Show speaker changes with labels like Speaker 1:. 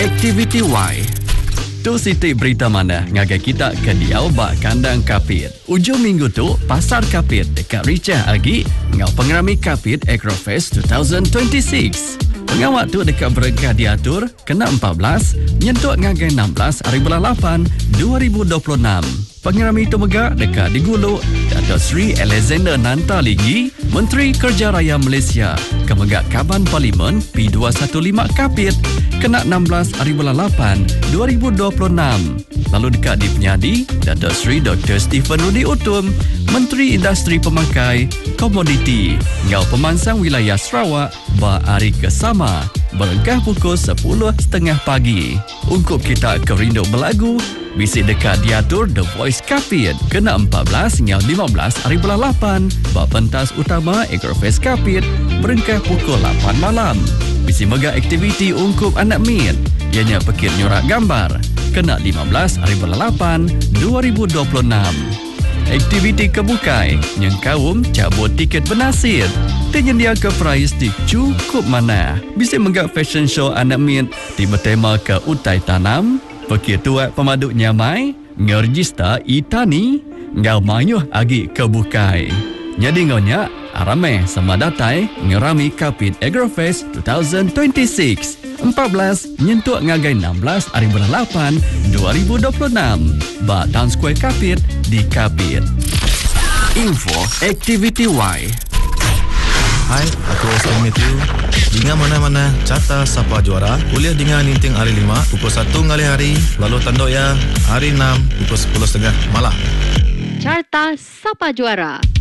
Speaker 1: Aktiviti Y. Tu siti berita mana ngagai kita ke diau bak kandang kapit. Ujung minggu tu, pasar kapit dekat Richah Agi ngau pengerami kapit Agrofest 2026. Pengawak tu dekat berengkah diatur kena 14, nyentuk ngagai 16 hari bulan 8 2026. Pengerami itu megak dekat diguluk Datuk Seri Alexander Nantaligi, Menteri Kerja Raya Malaysia, kemegak Kaban Parlimen P215 Kapit, kena 16 hari bulan 8 2026. Lalu dekat di Penyadi, Datuk Seri Dr. Stephen Rudi Utum, Menteri Industri Pemakai, Komoditi, ngau pemansang wilayah Sarawak, ba hari kesama, berengkah pukul 10.30 pagi. Ungkup kita kerindu berlagu, bisik dekat diatur The Voice Kapit, kena 14 hingga 15 hari bulan 8, bak pentas utama Agrofest Kapit, berengkah pukul 8 malam. Bisik mega aktiviti ungkup anak min, ianya pekit nyurak gambar, kena 15 hari bulan 8 2026. Aktiviti kebukai, yang kaum cabut tiket bernasir. Tersedia ke prize di cukup mana. Bisa menggak fashion show anak min di bertema ke utai tanam, pekir tuat pemaduk nyamai, ngerjista itani, ngau mayuh agi kebukai. Jadi ngonya, arame sama datai ngerami Kapit Agrofest 2026. 14 nyentuk ngagai 16 hari bulan 8 2026. Ba Town Square Kapit di Kapit. Info Aktiviti Y.
Speaker 2: Hai, aku Osman Matthew. Dengan mana-mana carta siapa juara, kuliah dengan Ninting hari 5 pukul 1 ngali hari, lalu tanduk ya hari 6 pukul 10.30 malam.
Speaker 3: Carta siapa juara.